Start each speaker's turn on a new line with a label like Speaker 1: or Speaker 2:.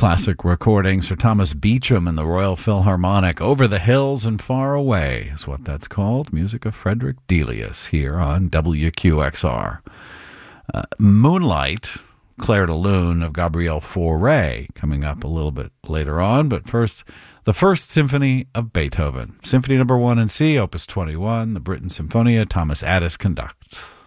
Speaker 1: classic recording. Sir Thomas Beecham and the Royal Philharmonic. Over the Hills and Far Away is what that's called. Music of Frederick Delius here on WQXR. Moonlight, Clair de Lune of Gabriel Fauré, coming up a little bit later on. But first, the First Symphony of Beethoven. Symphony number 1 in C, Opus 21, the Britten Symphonia, Thomas Addis conducts.